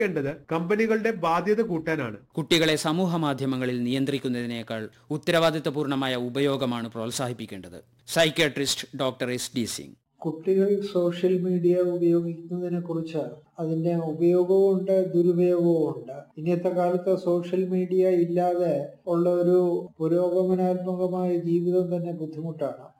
േണ്ടത് കമ്പനികളുടെ ബാധ്യത കൂട്ടാനാണ്. കുട്ടികളെ സമൂഹ മാധ്യമങ്ങളിൽ നിയന്ത്രിക്കുന്നതിനേക്കാൾ ഉത്തരവാദിത്തപൂർണമായ ഉപയോഗമാണ് പ്രോത്സാഹിപ്പിക്കേണ്ടത്. Psychiatrist doctor SD Singh. കുട്ടികൾ സോഷ്യൽ മീഡിയ ഉപയോഗിക്കുന്നതിനെ കുറിച്ച് അതിന്റെ ഉപയോഗവും ഉണ്ട്, ദുരുപയോഗവും ഉണ്ട്. ഇന്നത്തെ കാലത്ത് സോഷ്യൽ മീഡിയ ഇല്ലാതെ ഉള്ള ഒരു പുരോഗമനാത്മകമായ ജീവിതം തന്നെ ബുദ്ധിമുട്ടാണ്.